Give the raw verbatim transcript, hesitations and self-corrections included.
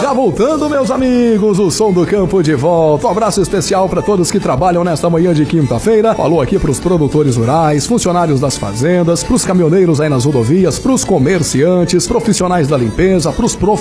Já voltando, meus amigos, o Som do Campo de volta. Um abraço especial para todos que trabalham nesta manhã de quinta-feira. Falou aqui pros produtores rurais, funcionários das fazendas, pros caminhoneiros aí nas rodovias, pros comerciantes, profissionais da limpeza, pros profissionais